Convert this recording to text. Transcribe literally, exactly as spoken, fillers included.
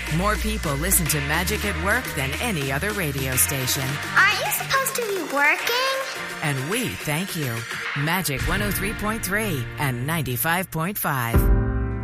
More people listen to Magic at Work than any other radio station. Aren't you supposed to be working? And we thank you. Magic one oh three point three and ninety-five point five.